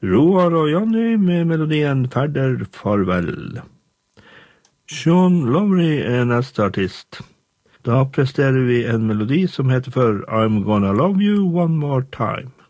Roar og Jonny med melodien Ferder farvel. Sean Lowry neste artist. Da presterer vi en melodi som heter for I'm Gonna Love You One More Time.